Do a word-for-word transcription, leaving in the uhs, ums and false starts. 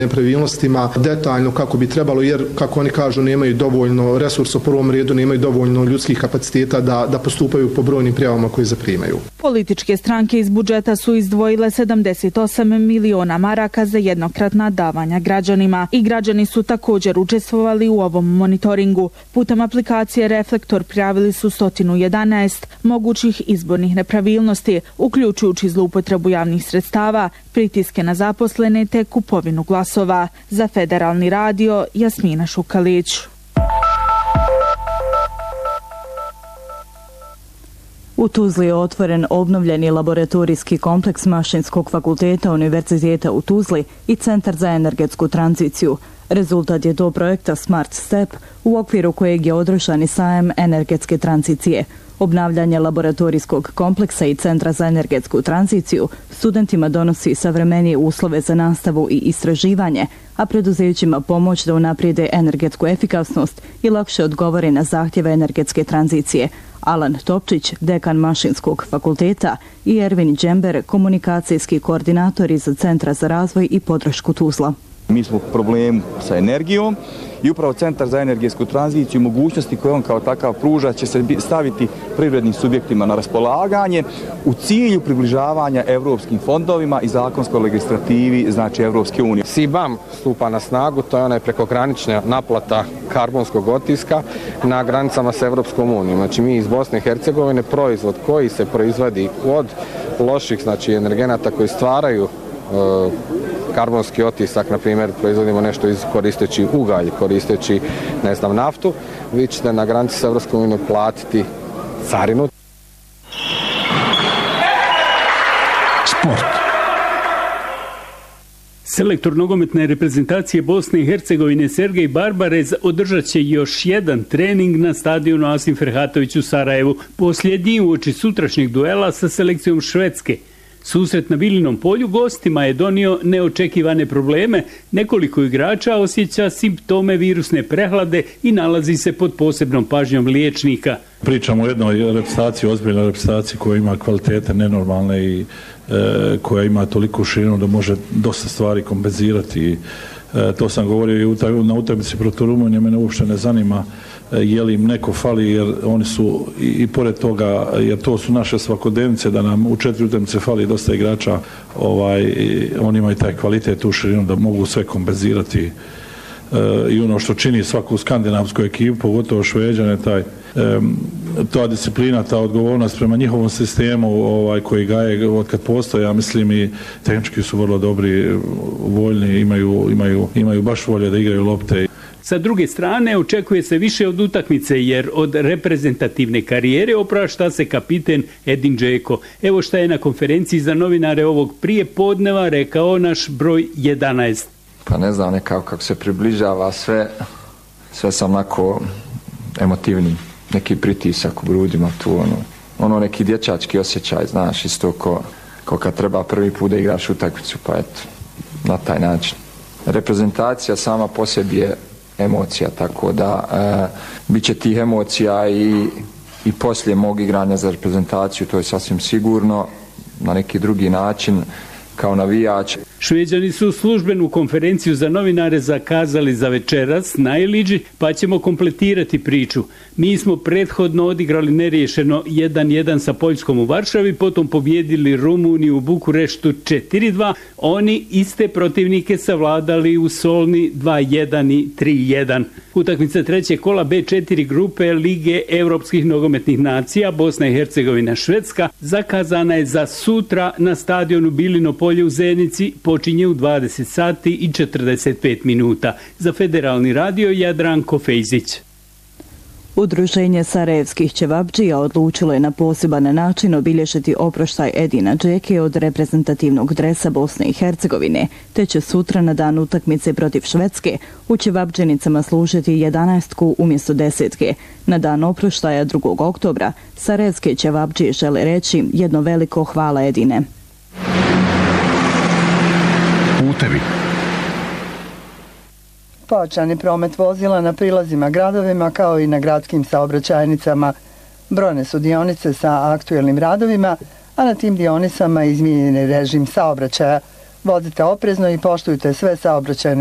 nepravilnostima detaljno kako bi trebalo, jer kako oni kažu nemaju dovoljno resursa u prvom redu, nemaju dovoljno ljudskih kapaciteta da, da postupaju po brojnim prijavama koje zaprimaju. Političke stranke iz budžeta su izdvojile sedamdeset osam miliona maraka za jednokratna davanja građanima i građani su također učestvovali u ovom monitoringu. Putem aplikacije Reflektor prijavili su sto jedanaest mogućih izbornih nepravilnosti, uključujući zloupotrebu javnih sredstava, pritiske na zaposlene te kupovinu glasova. Za Federalni radio, Jasmina Šukalić. U Tuzli je otvoren obnovljeni laboratorijski kompleks Mašinskog fakulteta Univerziteta u Tuzli i Centar za energetsku tranziciju. Rezultat je to projekta Smart Step, u okviru kojeg je održan i sajam energetske tranzicije. Obnavljanje laboratorijskog kompleksa i Centra za energetsku tranziciju studentima donosi savremenije uslove za nastavu i istraživanje, a preduzećima pomoć da unaprijede energetsku efikasnost i lakše odgovore na zahtjeve energetske tranzicije. Alan Topčić, dekan Mašinskog fakulteta, i Ervin Džember, komunikacijski koordinator iz Centra za razvoj i podršku Tuzla. Mi smo problem sa energijom i upravo Centar za energetsku tranziciju i mogućnosti koje on kao takav pruža će se staviti privrednim subjektima na raspolaganje u cilju približavanja evropskim fondovima i zakonskoj legislativi, znači Evropske unije. S I B A M stupa na snagu, to je onaj prekogranična naplata karbonskog otiska na granicama s Evropskom unijom. Znači mi iz Bosne i Hercegovine proizvod koji se proizvodi od loših, znači energenata koji stvaraju e, karbonski otisak, na primjer, proizvodimo nešto iz koristeći ugalj, koristeći, ne znam, naftu, vi ćete na granici s Evropskom unijom platiti carinu. Sport. Selektor nogometne reprezentacije Bosne i Hercegovine Sergej Barbarez održat će još jedan trening na stadionu Asim Ferhatović u Sarajevu, posljednji uoči sutrašnjeg duela sa selekcijom Švedske. Susret na Bilinom polju gostima je donio neočekivane probleme. Nekoliko igrača osjeća simptome virusne prehlade i nalazi se pod posebnom pažnjom liječnika. Pričamo o jednoj reprezentaciji, ozbiljnoj reprezentaciji koja ima kvalitete nenormalne i e, koja ima toliku širinu da može dosta stvari kompenzirati. E, to sam govorio i na utakmici protiv Rumunije, mene uopšte ne zanima je li im neko fali, jer oni su i, i pored toga, jer to su naše svakodnevnice, da nam u četiri utakmice fali dosta igrača, ovaj, oni imaju taj kvalitet u širinu da mogu sve kompenzirati. E, i ono što čini svaku skandinavsku ekipu, pogotovo Šveđane, taj, e, ta disciplina, ta odgovornost prema njihovom sistemu ovaj, koji gaje od kad postoje, ja mislim i tehnički su vrlo dobri, voljni, imaju, imaju, imaju baš volje da igraju lopte. Sa druge strane, očekuje se više od utakmice, jer od reprezentativne karijere oprašta se kapiten Edin Džeko. Evo šta je na konferenciji za novinare ovog prije podneva rekao naš broj jedanaest. Pa ne znam, nekako kako se približava sve, sve sam onako emotivni, neki pritisak u grudima tu, ono, ono neki dječački osjećaj, znaš, isto ko, ko kad treba prvi put da igraš utakmicu, pa eto, na taj način. Reprezentacija sama po sebi je emocija, tako da e, bit će tih emocija i, i poslije mog igranja za reprezentaciju, to je sasvim sigurno, na neki drugi način, kao navijač. Šveđani su službenu konferenciju za novinare zakazali za večeras na Iliđi, pa ćemo kompletirati priču. Mi smo prethodno odigrali neriješeno jedan jedan sa Poljskom u Varšavi, potom pobjedili Rumuniju u Bukureštu četiri dva. Oni iste protivnike savladali u Solni dva jedan i tri jedan. Utakmica trećeg kola be četiri grupe Lige Evropskih nogometnih nacija Bosna i Hercegovina Švedska zakazana je za sutra na stadionu Bilino polje u Zenici, počinje u dvadeset sati i četrdeset pet minuta. Za Federalni radio Jadranko Fejzić. Udruženje sarajevskih ćevabdžija odlučilo je na poseban način obilježiti oproštaj Edina Džeke od reprezentativnog dresa Bosne i Hercegovine, te će sutra na dan utakmice protiv Švedske u ćevabdženicama služiti jedanaestku umjesto desetke. Na dan oproštaja drugog oktobra sarajevske ćevabdžije žele reći jedno veliko hvala Edine. Putevi. Pojačan je promet vozila na prilazima gradovima kao i na gradskim saobraćajnicama. Brojne su dionice sa aktuelnim radovima, a na tim dionicama izmijenjen je režim saobraćaja. Vozite oprezno i poštujte sve saobraćajne